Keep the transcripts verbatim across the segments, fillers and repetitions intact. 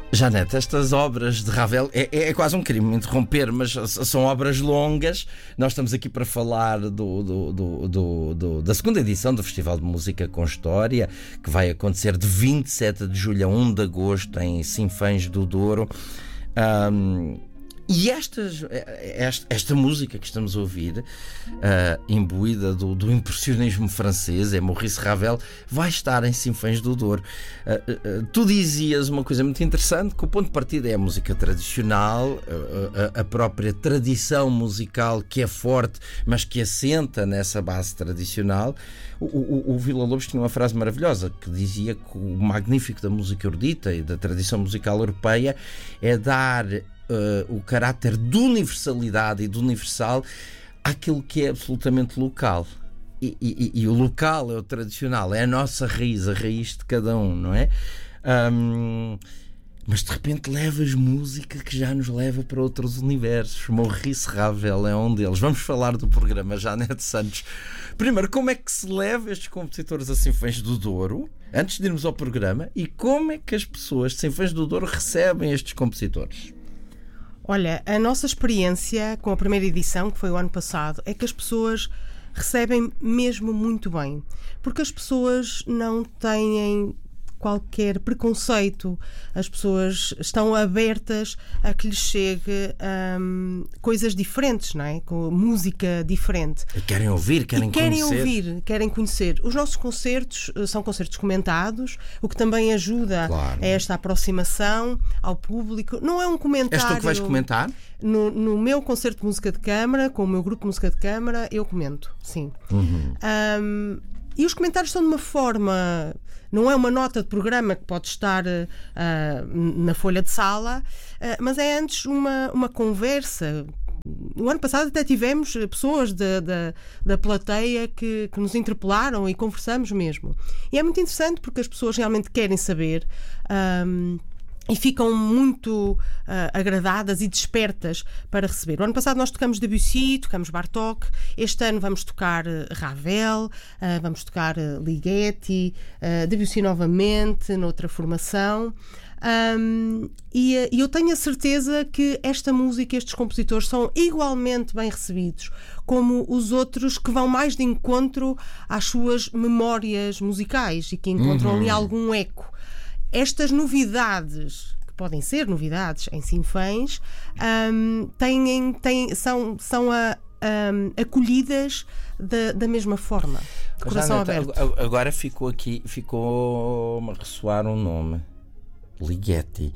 Janete, estas obras de Ravel é, é quase um crime interromper, mas são obras longas. Nós estamos aqui para falar do, do, do, do, do, da segunda edição do Festival de Música com História, que vai acontecer de vinte e sete de julho a primeiro de agosto em Sinfãs do Douro. Um, E estas, esta, esta música que estamos a ouvir, uh, imbuída do, do impressionismo francês, é Maurice Ravel, vai estar em Sinfãs do Douro. Uh, uh, uh, tu dizias uma coisa muito interessante, que o ponto de partida é a música tradicional, uh, a, a própria tradição musical que é forte, mas que assenta nessa base tradicional. O, o, o Villa-Lobos tinha uma frase maravilhosa que dizia que o magnífico da música erudita e da tradição musical europeia é dar Uh, o caráter de universalidade e de universal àquilo que é absolutamente local. E, e, e o local é o tradicional, é a nossa raiz, a raiz de cada um, não é? Um, mas de repente levas música que já nos leva para outros universos. Maurice Ravel é um deles. Vamos falar do programa Janete Santos. Primeiro, como é que se leva estes compositores a Sinfãs do Douro, antes de irmos ao programa, e como é que as pessoas de Sinfãs do Douro recebem estes compositores? Olha, a nossa experiência com a primeira edição, que foi o ano passado, é que as pessoas recebem mesmo muito bem, porque as pessoas não têm qualquer preconceito, as pessoas estão abertas a que lhes chegue um, coisas diferentes, não é? Com música diferente. E querem ouvir, querem, e querem conhecer. ouvir, querem conhecer. Os nossos concertos são concertos comentados, o que também ajuda claro. a esta aproximação ao público. Não é um comentário... És tu que vais comentar? No, no meu concerto de música de câmara, com o meu grupo de música de câmara, eu comento, sim. Uhum. Um, e os comentários são de uma forma... Não é uma nota de programa que pode estar uh, na folha de sala, uh, mas é antes uma, uma conversa. No ano passado até tivemos pessoas da, da, da plateia que, que nos interpelaram e conversamos mesmo. E é muito interessante porque as pessoas realmente querem saber... Um, e ficam muito uh, agradadas e despertas para receber. O ano passado nós tocamos Debussy, tocamos Bartók. Este ano vamos tocar uh, Ravel, uh, vamos tocar uh, Ligeti, uh, Debussy novamente, noutra formação. Um, e, uh, e eu tenho a certeza que esta música, estes compositores são igualmente bem recebidos, como os outros que vão mais de encontro às suas memórias musicais e que encontram uhum. ali algum eco. Estas novidades, que podem ser novidades em Sinfãs, um, têm, têm, são, são a, um, acolhidas da, da mesma forma, de coração aberto. Agora ficou aqui, ficou a ressoar um nome, Ligeti.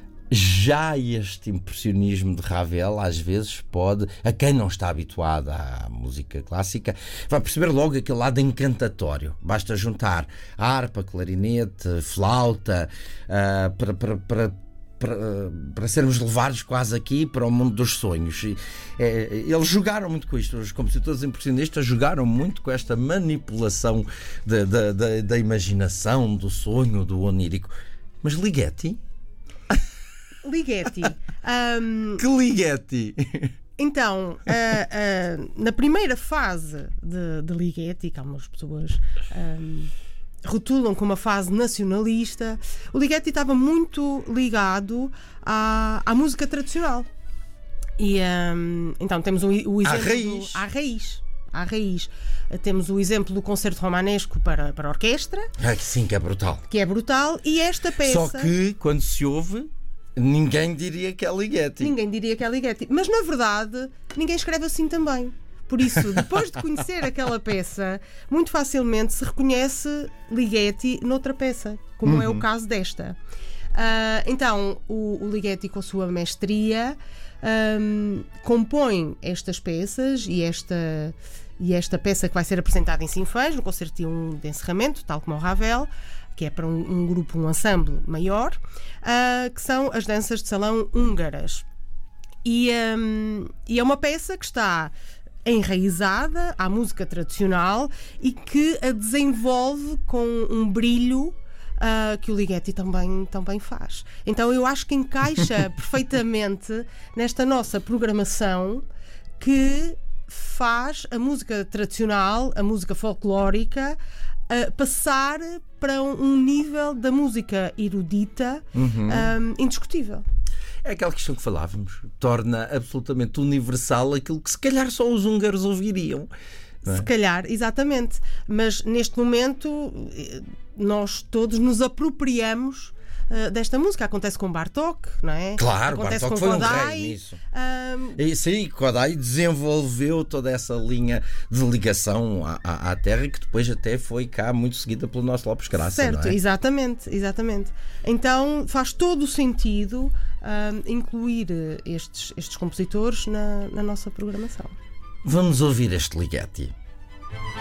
Já este impressionismo de Ravel às vezes pode, a quem não está habituado à música clássica, vai perceber logo aquele lado encantatório. Basta juntar harpa, clarinete, flauta uh, para, para, para, para, para sermos levados quase aqui para o mundo dos sonhos. E, é, eles jogaram muito com isto, os compositores impressionistas jogaram muito com esta manipulação da, da, da, da imaginação, do sonho, do onírico. Mas Ligeti? Ligeti. Um, que Ligeti? Então, uh, uh, na primeira fase de, de Ligeti, que algumas pessoas um, rotulam como uma fase nacionalista, o Ligeti estava muito ligado à, à música tradicional. E um, então temos o, o exemplo à raiz. Do, à raiz. À raiz. Temos o exemplo do concerto romanesco para, para orquestra. Ah, sim, que é brutal. Que é brutal. E esta peça... Só que, quando se ouve, ninguém diria que é Ligeti. Ninguém diria que é Ligeti. Mas, na verdade, ninguém escreve assim também. Por isso, depois de conhecer aquela peça, muito facilmente se reconhece Ligeti noutra peça, como uhum. é o caso desta. Uh, então, o, o Ligeti, com a sua mestria, um, compõe estas peças e esta... E esta peça que vai ser apresentada em Sinfãs, no concerto de encerramento, tal como o Ravel, que é para um, um grupo, um ensemble maior, uh, que são as danças de salão húngaras. E, um, e é uma peça que está enraizada à música tradicional e que a desenvolve com um brilho Uh, que o Ligeti também, também faz. Então eu acho que encaixa perfeitamente nesta nossa programação que faz a música tradicional, a música folclórica, uh, passar para um nível da música erudita Uhum. um, indiscutível. É aquela questão que falávamos, torna absolutamente universal aquilo que se calhar só os húngaros ouviriam. Não é? Se calhar, exatamente. Mas neste momento nós todos nos apropriamos uh, desta música. Acontece com Bartók, não é? Claro, Acontece Bartók com foi um Kodály, rei nisso. um, E sim, Kodály desenvolveu toda essa linha de ligação à, à, à terra que depois até foi cá muito seguida pelo nosso Lopes Graça. Certo, não é? exatamente, exatamente. Então faz todo o sentido um, incluir estes, estes compositores na, na nossa programação. Vamos ouvir este Ligeti.